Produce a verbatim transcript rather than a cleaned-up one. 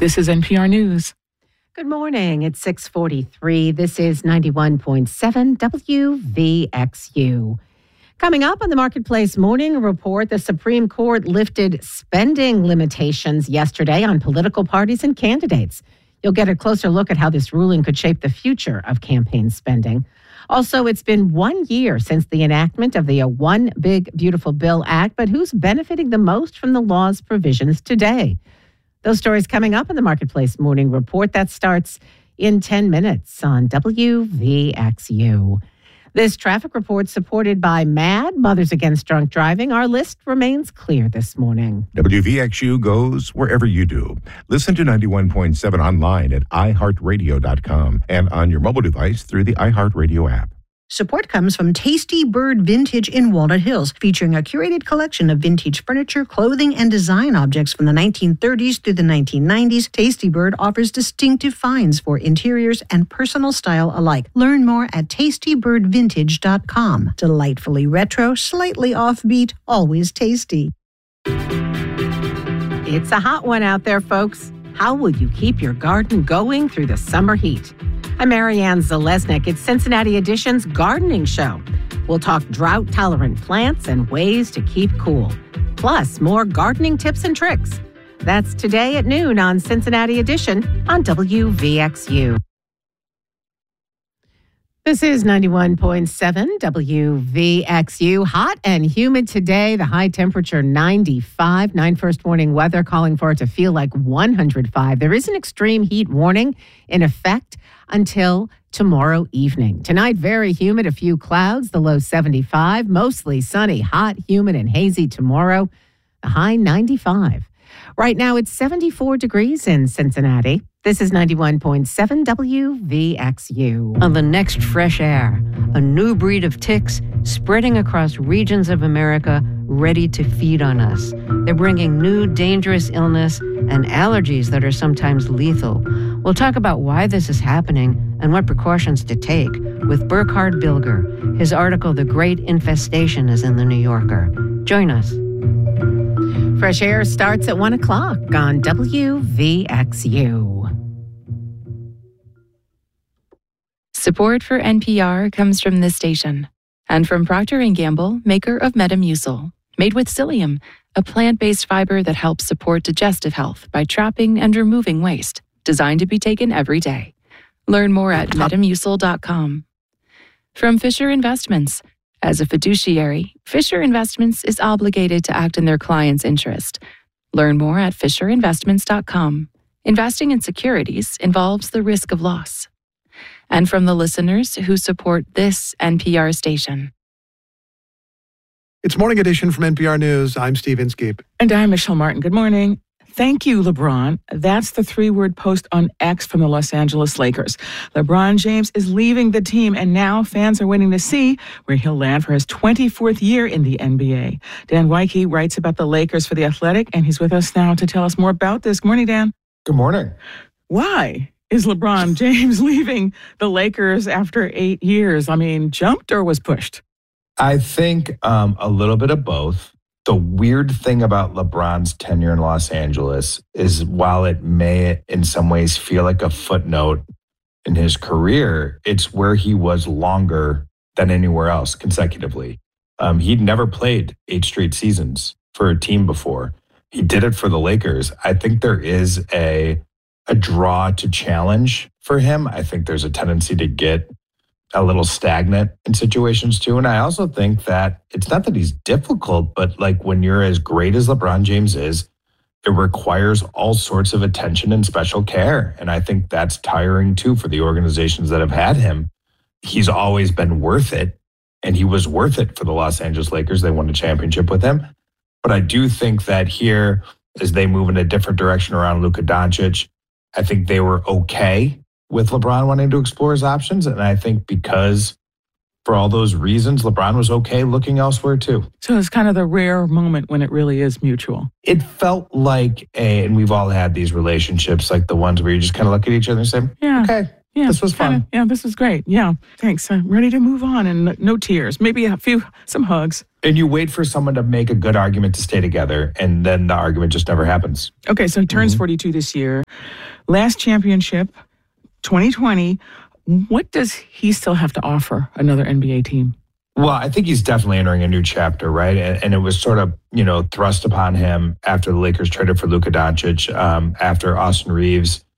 This is N P R News. Good morning. It's six forty-three. This is ninety-one point seven W V X U. Coming up on the Marketplace Morning Report, the Supreme Court lifted spending limitations yesterday on political parties and candidates. You'll get a closer look at how this ruling could shape the future of campaign spending. Also, it's been one year since the enactment of the One Big Beautiful Bill Act, but who's benefiting the most from the law's provisions today? Those stories coming up in the Marketplace Morning Report. That starts in ten minutes on W V X U. This traffic report supported by MAD, Mothers Against Drunk Driving. Our list remains clear this morning. W V X U goes wherever you do. Listen to ninety-one point seven online at i heart radio dot com and on your mobile device through the iHeartRadio app. Support comes from Tasty Bird Vintage in Walnut Hills, featuring a curated collection of vintage furniture, clothing, and design objects from the nineteen thirties through the nineteen nineties. Tasty Bird offers distinctive finds for interiors and personal style alike. Learn more at tasty bird vintage dot com. Delightfully retro, slightly offbeat, always tasty. It's a hot one out there, folks. How will you keep your garden going through the summer heat? I'm Marianne Zalesnik. It's Cincinnati Edition's gardening show. We'll talk drought-tolerant plants and ways to keep cool. Plus, more gardening tips and tricks. That's today at noon on Cincinnati Edition on W V X U. This is ninety-one point seven W V X U. Hot and humid today. The high temperature ninety-five. Nine first warning weather calling for it to feel like one hundred five. There is an extreme heat warning in effect until tomorrow evening. Tonight, very humid, a few clouds, the low seventy-five. Mostly sunny, hot, humid, and hazy tomorrow. The high ninety-five. Right now, it's seventy-four degrees in Cincinnati. This is ninety-one point seven W V X U. On the next Fresh Air, a new breed of ticks spreading across regions of America ready to feed on us. They're bringing new dangerous illness and allergies that are sometimes lethal. We'll talk about why this is happening and what precautions to take with Burkhard Bilger. His article, The Great Infestation, is in The New Yorker. Join us. Fresh Air starts at one o'clock on W V X U. Support for N P R comes from this station and from Procter and Gamble, maker of Metamucil, made with psyllium, a plant-based fiber that helps support digestive health by trapping and removing waste, designed to be taken every day. Learn more at metamucil dot com. From Fisher Investments. As a fiduciary, Fisher Investments is obligated to act in their client's interest. Learn more at fisher investments dot com. Investing in securities involves the risk of loss. And from the listeners who support this N P R station. It's Morning Edition from N P R News. I'm Steve Inskeep. And I'm Michelle Martin. Good morning. Thank you, LeBron. That's the three-word post on X from the Los Angeles Lakers. LeBron James is leaving the team, and now fans are waiting to see where he'll land for his twenty-fourth year in the N B A. Dan Wyke writes about the Lakers for The Athletic, and he's with us now to tell us more about this. Good morning, Dan. Good morning. Why is LeBron James leaving the Lakers after eight years? I mean, jumped or was pushed? I think um, a little bit of both. The weird thing about LeBron's tenure in Los Angeles is while it may in some ways feel like a footnote in his career, it's where he was longer than anywhere else consecutively. Um, he'd never played eight straight seasons for a team before. He did it for the Lakers. I think there is a a draw to challenge for him. I think there's a tendency to get a little stagnant in situations too. And I also think that it's not that he's difficult, but like when you're as great as LeBron James is, it requires all sorts of attention and special care. And I think that's tiring too for the organizations that have had him. He's always been worth it, and he was worth it for the Los Angeles Lakers. They won a championship with him. But I do think that here, as they move in a different direction around Luka Doncic, I think they were okay with LeBron wanting to explore his options. And I think because for all those reasons, LeBron was okay looking elsewhere too. So it's kind of the rare moment when it really is mutual. It felt like a, and we've all had these relationships, like the ones where you just kind of look at each other and say, yeah, okay, yeah, this was fun. Kinda, yeah, this was great. Yeah, thanks. I'm ready to move on and no tears. Maybe a few, some hugs. And you wait for someone to make a good argument to stay together, and then the argument just never happens. Okay, so he turns mm-hmm. forty-two this year. Last championship, twenty twenty. What does he still have to offer another N B A team? Well, I think he's definitely entering a new chapter, right? And, and it was sort of, you know, thrust upon him after the Lakers traded for Luka Doncic, um, after Austin Reeves